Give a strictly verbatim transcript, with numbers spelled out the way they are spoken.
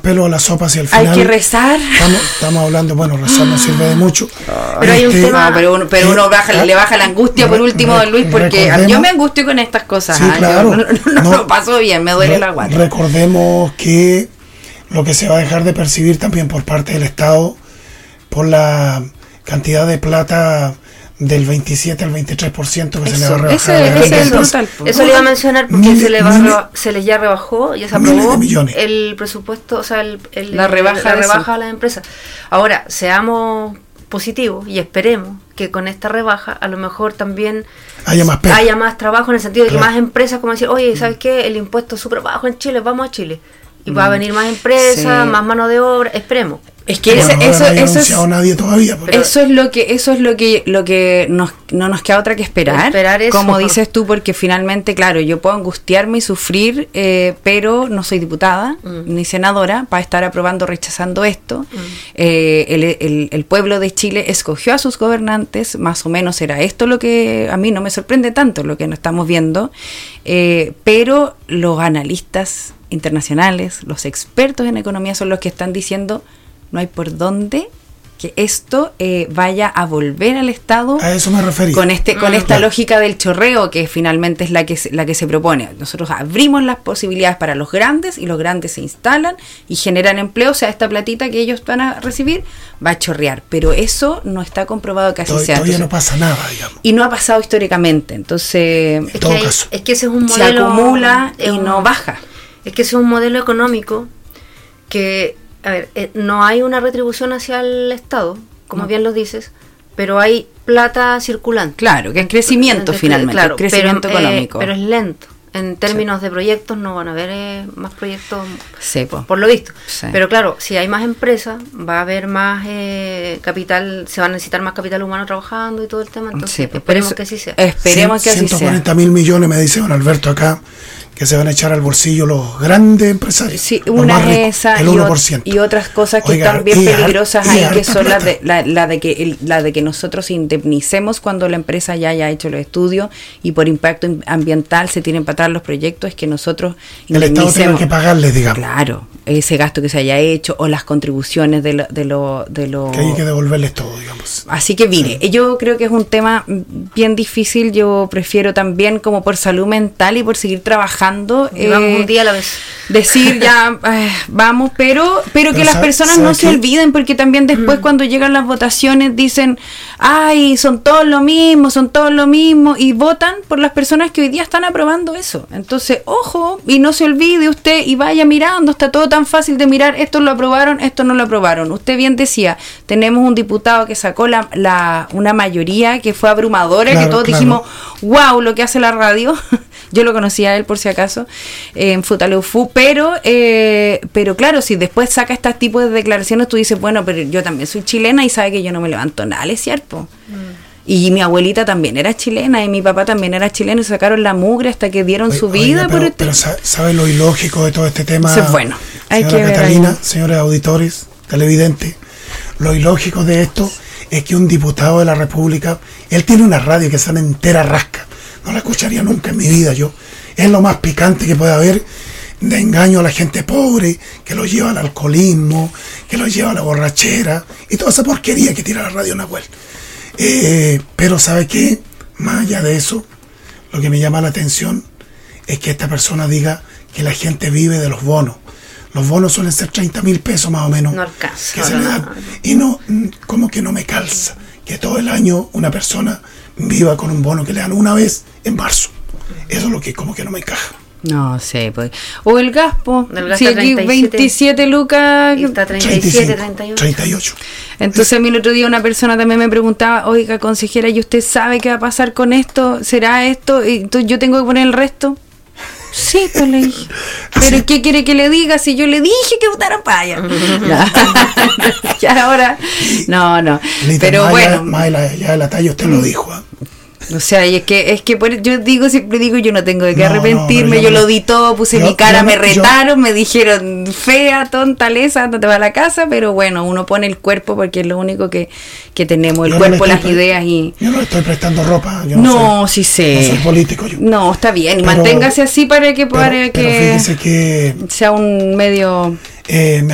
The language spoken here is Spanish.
pelo a la sopa hacia el final. Hay que rezar. Estamos, estamos hablando, bueno, rezar no sirve de mucho. Pero hay un Este, tema, no, pero uno, pero uno baja, eh, le baja la angustia por último, re, Luis, porque yo me angustio con estas cosas. Sí, ¿eh? claro. Yo, no, no, no, no no paso bien, me duele re, la guata. Recordemos que lo que se va a dejar de percibir también por parte del Estado, por la cantidad de plata del veintisiete al veintitrés por ciento que eso, se le va a rebajar. Ese, ese es el brutal. Eso le iba a mencionar porque Miles, se le va miles, reba, se le ya rebajó, ya se aprobó el presupuesto, o sea, el, el, la rebaja, la rebaja a las empresas. Ahora, seamos positivos y esperemos que con esta rebaja a lo mejor también haya más, haya más trabajo, en el sentido de claro. que más empresas, como decir, oye, ¿sabes qué? El impuesto es súper bajo en Chile, vamos a Chile. Y va a venir más empresas, sí. más mano de obra, esperemos. Es que bueno, eso, no eso, eso es nadie todavía, porque... eso es lo que eso es lo que lo que nos, no nos queda otra que esperar, esperar eso. Como dices tú, porque finalmente, claro, yo puedo angustiarme y sufrir, eh, pero no soy diputada mm. ni senadora para estar aprobando o rechazando esto. Mm. Eh, el, el, el pueblo de Chile escogió a sus gobernantes, más o menos era esto lo que a mí no me sorprende tanto lo que nos estamos viendo, eh, pero los analistas internacionales, los expertos en economía son los que están diciendo no hay por dónde que esto eh, vaya a volver al Estado. A eso me refería. Con este, con mm, esta claro. lógica del chorreo que finalmente es la que la que se propone. Nosotros abrimos las posibilidades para los grandes y los grandes se instalan y generan empleo, o sea, esta platita que ellos van a recibir va a chorrear, pero eso no está comprobado que así Tod- sea. Todavía Entonces, no pasa nada, digamos. Y no ha pasado históricamente, entonces en es, todo que hay, caso. es que ese es un se modelo acumula y un, no baja. Es que ese es un modelo económico que, a ver, eh, no hay una retribución hacia el Estado, como no. bien lo dices, pero hay plata circulante. Claro, que es crecimiento Entonces, finalmente, claro, crecimiento pero, económico. Eh, pero es lento. En términos sí. de proyectos no van a haber eh, más proyectos, sí, po. por lo visto. Sí. Pero claro, si hay más empresas, va a haber más eh, capital, se va a necesitar más capital humano trabajando y todo el tema. Entonces sí, esperemos eso, que así sea. Esperemos Cien, que así sea. ciento cuarenta mil millones, me dice don Alberto acá, que se van a echar al bolsillo los grandes empresarios. Sí, una es esa el uno por ciento. Y, y otras cosas que Oiga, están bien peligrosas ahí, que son las de, la, la, de que, el, la de que nosotros indemnicemos cuando la empresa ya haya hecho los estudios y por impacto ambiental se tienen para atrás los proyectos, es que nosotros indemnicemos. El Estado tiene que pagarles, digamos. Claro, ese gasto que se haya hecho o las contribuciones de lo... De lo, de lo que hay que devolverles todo, digamos. Así que mire, sí. yo creo que es un tema bien difícil, yo prefiero también como por salud mental y por seguir trabajando. Eh, vamos un día a la vez. Decir ya, eh, vamos, pero pero, pero que las personas no se olviden, porque también después mm. cuando llegan las votaciones dicen, ay, son todos lo mismo, son todos lo mismo, y votan por las personas que hoy día están aprobando eso. Entonces, ojo, y no se olvide usted y vaya mirando, está todo tan fácil de mirar, esto lo aprobaron, esto no lo aprobaron. Usted bien decía, tenemos un diputado que sacó la, la una mayoría que fue abrumadora, claro, que todos claro. dijimos, wow, lo que hace la radio. Yo lo conocía a él por si acaso, eh, en Futaleufú, pero eh, pero claro, si después saca este tipo de declaraciones, tú dices, bueno, pero yo también soy chilena y sabe que yo no me levanto nada, ¿es cierto? Mm. Y mi abuelita también era chilena y mi papá también era chileno y sacaron la mugre hasta que dieron oye, su vida. Oye, pero, por este... pero ¿sabe lo ilógico de todo este tema? Eso es bueno. Hay señora que Catalina, ver señores auditores, televidentes, lo ilógico de esto es que un diputado de la República, él tiene una radio que se llama Entera Rasca. No la escucharía nunca en mi vida yo. Es lo más picante que puede haber de engaño a la gente pobre, que lo lleva al alcoholismo, que lo lleva a la borrachera y toda esa porquería que tira la radio Nahuel. Eh, pero ¿sabe qué? Más allá de eso, lo que me llama la atención es que esta persona diga que la gente vive de los bonos. Los bonos suelen ser treinta mil pesos más o menos. No alcanza. Que no, se le dan. No, no. Y no, como que no me calza que todo el año una persona viva con un bono que le dan una vez en marzo. Eso es lo que como que no me encaja. No sé, pues. O el gas, po. El gas si está aquí treinta y siete, veintisiete lucas. Y está treinta y siete, treinta y ocho. treinta y ocho. Entonces a mí el otro día una persona también me preguntaba, oiga, consejera, ¿y usted sabe qué va a pasar con esto? ¿Será esto? ¿Y entonces yo tengo que poner el resto? Sí, pues le dije. ¿Pero ¿sí? ¿Qué quiere que le diga si yo le dije que votaran para allá? Ya ahora, no, no. Lita, pero más bueno. Allá, más allá, ya de la talla usted lo dijo, ¿eh? O sea, y es que es que por, yo digo, siempre digo, yo no tengo de qué no, arrepentirme, no, yo me, lo di todo, puse yo, mi cara, yo, me retaron, yo, me dijeron fea, tonta, lesa, no te vas a la casa, pero bueno, uno pone el cuerpo porque es lo único que, que tenemos, el cuerpo, no las ideas y... Yo no le estoy prestando ropa, yo no, no soy, sí sé. No soy político yo. No, está bien, pero, manténgase así para que, para pero, que pero fíjese que sea un medio... Eh,